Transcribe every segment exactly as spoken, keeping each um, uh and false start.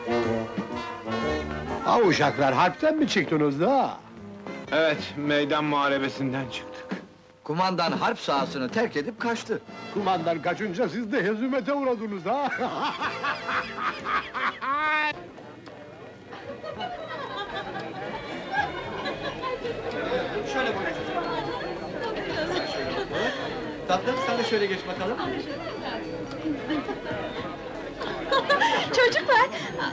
Ha uşaklar, harpten mi çıktınız da? Evet, meydan muharebesinden çıktık. Kumandan harp sahasını terk edip kaçtı. Kumandan kaçınca siz de hezimete uğradınız ha? Şöyle buyurun. Tatlım, sen de şöyle geç bakalım. Çocuklar!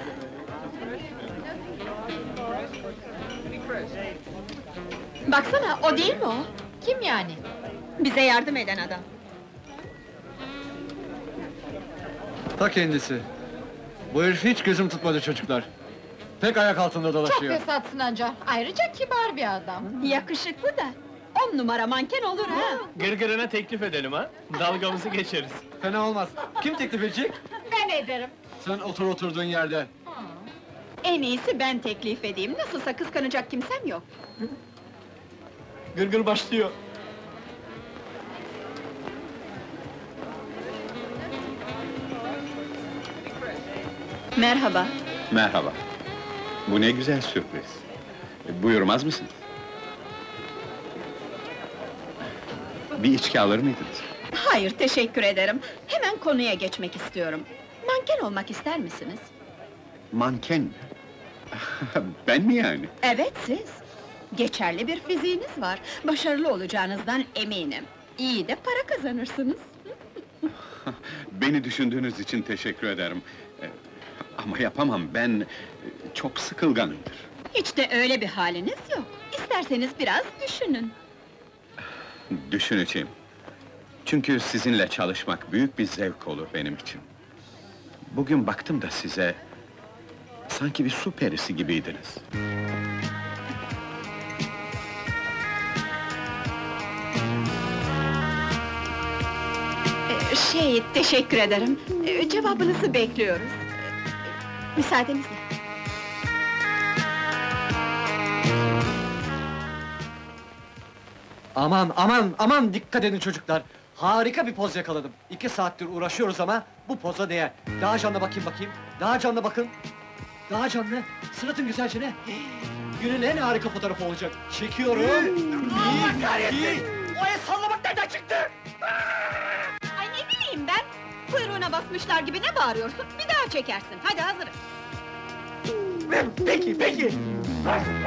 Baksana, o değil mi o? Kim yani? Bize yardım eden adam. Ta kendisi. Bu herif hiç gözüm tutmadı çocuklar. Pek ayak altında dolaşıyor. Çok fesatsın anca. Ayrıca kibar bir adam. Yakışıklı da, on numara manken olur ha! Gırgırına teklif edelim ha, dalgamızı geçeriz. Fena olmaz. Kim teklif edecek? Ben ederim. Sen otur oturduğun yerde. En iyisi ben teklif edeyim, nasılsa kıskanacak kimsem yok. Gırgır başlıyor. Merhaba. Merhaba. Bu ne güzel sürpriz. E, Buyurmaz mısınız? Bir içki alır mıydınız? Hayır, teşekkür ederim. Hemen konuya geçmek istiyorum. Manken olmak ister misiniz? Manken mi? Ben mi yani? Evet, siz. Geçerli bir fiziğiniz var. Başarılı olacağınızdan eminim. İyi de para kazanırsınız. Beni düşündüğünüz için teşekkür ederim. E, Ama yapamam, ben e, çok sıkılganımdır. Hiç de öyle bir haliniz yok. İsterseniz biraz düşünün. Düşüneceğim. Çünkü sizinle çalışmak büyük bir zevk olur benim için. Bugün baktım da size... Sanki bir su perisi gibiydiniz. Ee, Şey, teşekkür ederim. Ee, Cevabınızı bekliyoruz. Ee, Müsaadenizle. Aman aman aman dikkat edin çocuklar. Harika bir poz yakaladım. İki saattir uğraşıyoruz ama bu poza değer. Daha canlı bakayım bakayım. Daha canlı bakın. Daha canlı. Sırıtın güzelce ne? Günün en harika fotoğrafı olacak. Çekiyorum. Allah kahretsin! O el sallamak nereden çıktı? Ay ne bileyim ben! Kuyruğuna basmışlar gibi ne bağırıyorsun? Bir daha çekersin, hadi hazırım. Peki, peki.